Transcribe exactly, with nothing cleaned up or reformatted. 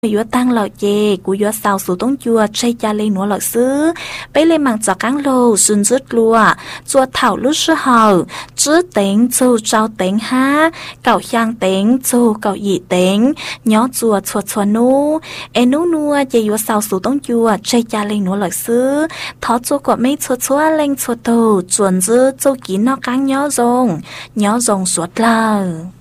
Yua tăng lọ chê của yua sao số tông chua chay cha lên núa lọ xứ bây lên mạng cho cáng lô xuân rứt lùa chua thảo lúc sư hầu chứ tính châu trao tính ha cậu giang tính châu cậu dị tính nhó chua chua chua nú em nú nua chê yua sao số tông chua chay cha lên núa lọ xứ thó chua quả mấy chua chua lên chua tù chuồn dư châu kín nó cáng nhó rồng nhó rồng suốt lờ.